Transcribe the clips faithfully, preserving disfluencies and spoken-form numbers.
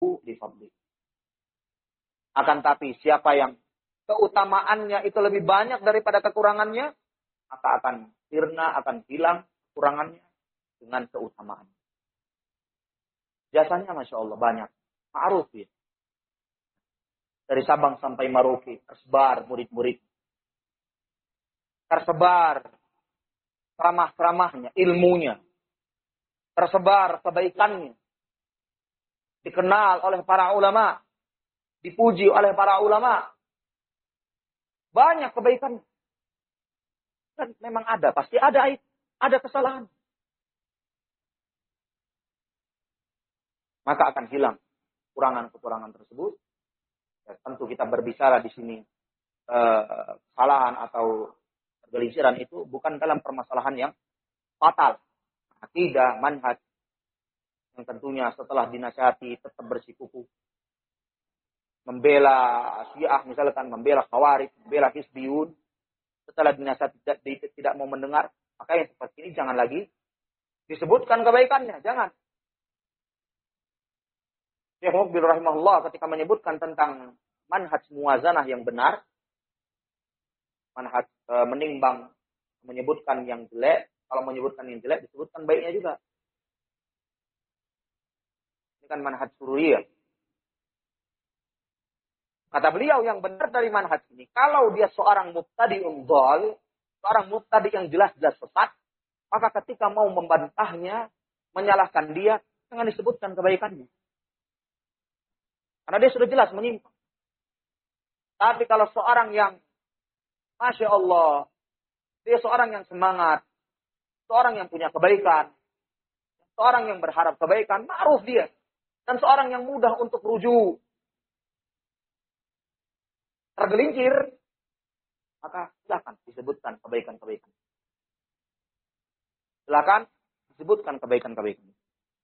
li fadli. Akan tapi siapa yang keutamaannya itu lebih banyak daripada kekurangannya, maka akan sirna, akan hilang kekurangannya dengan keutamaan. Jasanya Masya Allah banyak. Ma'ruf ya. Dari Sabang sampai Merauke tersebar murid-murid. Tersebar ceramah-ceramahnya, ilmunya. Tersebar kebaikannya. Dikenal oleh para ulama. Dipuji oleh para ulama. Banyak kebaikan. Dan memang ada, pasti ada ada kesalahan. Maka akan hilang kekurangan-kekurangan tersebut. Ya, tentu kita berbicara di sini eh, kesalahan atau kegelinciran itu bukan dalam permasalahan yang fatal. Akidah, manhaj, yang tentunya setelah dinasihati tetap bersikukuh. Membela Syiah misalkan, membela Khawarij, membela Hizbiyun. Setelah dinasihati tidak, tidak mau mendengar, maka yang seperti ini jangan lagi disebutkan kebaikannya, jangan. Syekh Muqbil rahimahullah ketika menyebutkan tentang manhaj muwazanah yang benar, manhaj e, menimbang, menyebutkan yang jelek, kalau menyebutkan yang jelek disebutkan baiknya juga. Ini kan manhaj sururiyah. Kata beliau yang benar dari manhaj ini, kalau dia seorang mubtadi'un dhal, seorang mubtadi' yang jelas-jelas sesat, maka ketika mau membantahnya, menyalahkan dia, jangan disebutkan kebaikannya. Karena dia sudah jelas menyimpang. Tapi kalau seorang yang, Masya Allah, dia seorang yang semangat, seorang yang punya kebaikan, seorang yang berharap kebaikan, ma'ruf dia. Dan seorang yang mudah untuk rujuk, tergelincir, maka silakan disebutkan kebaikan-kebaikan. Silakan disebutkan kebaikan-kebaikan.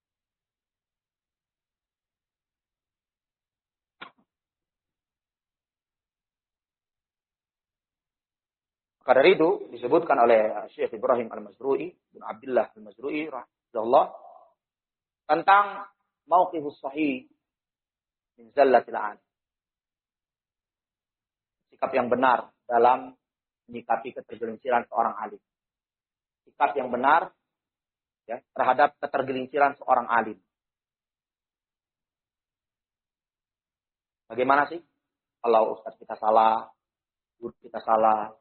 Maka dari itu disebutkan oleh Syekh Ibrahim Al-Mazrui bin Abdullah Al-Mazrui rahimahullah tentang mauqifus sahih min zallatil 'an. Sikap yang benar dalam menyikapi ketergelinciran seorang alim. Sikap yang benar ya, terhadap ketergelinciran seorang alim. Bagaimana sih kalau ustaz kita salah, guru kita salah?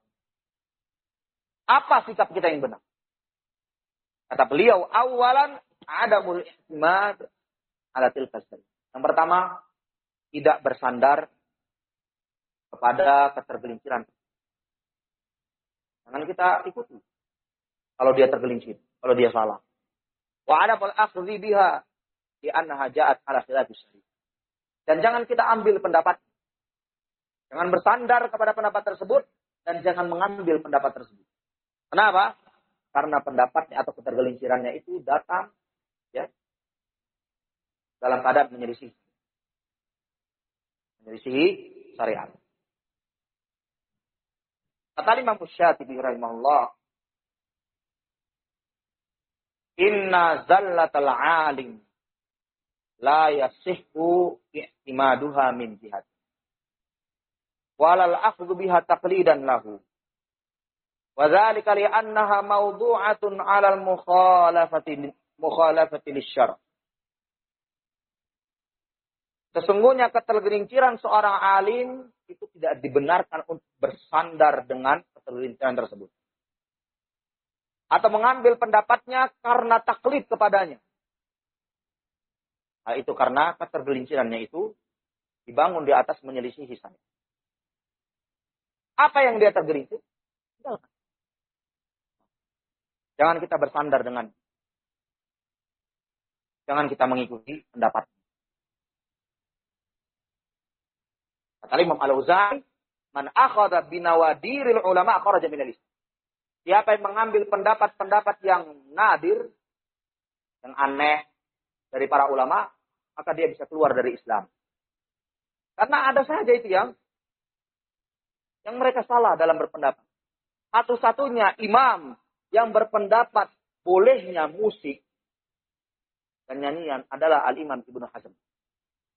Apa sikap kita yang benar? Kata beliau, awalan adamul i'timad ala tilka sayyid. Yang pertama, tidak bersandar kepada ketergelinciran. Jangan kita ikuti. Kalau dia tergelincir, kalau dia salah. Wa adamul akhdhi biha li annaha ja'at ala khilafis sahih. Dan jangan kita ambil pendapat. Jangan bersandar kepada pendapat tersebut dan jangan mengambil pendapat tersebut. Kenapa? Karena pendapatnya atau ketergelincirannya itu datang ya dalam keadaan menyelisih menyelisih syariat. Kata Imam Syatibi rahimahullah, inna zallatal alim la yasihhu i'timaduha min jihad walal akhdhu biha taqlidan lahu. Wadzalika li'annaha mawdu'atun 'alal mukhalafati mukhalafati lisyara'. Sesungguhnya ketergelinciran seorang alim itu tidak dibenarkan untuk bersandar dengan ketergelinciran tersebut. Atau mengambil pendapatnya karena taklid kepadanya. Nah, itu karena ketergelincirannya itu dibangun di atas menyelisihi syariat. Apa yang dia tergelincir? Tinggalkan. Jangan kita bersandar dengan. Jangan kita mengikuti pendapat. Kata Imam Al-Auza'i, man akhadha binawadiril ulama kharaja minal Islam. Siapa yang mengambil pendapat-pendapat yang nadir, yang aneh dari para ulama, maka dia bisa keluar dari Islam. Karena ada saja itu yang yang mereka salah dalam berpendapat. Satu-satunya imam yang berpendapat bolehnya musik dan nyanyian adalah Al-Imam Ibnu Hazm.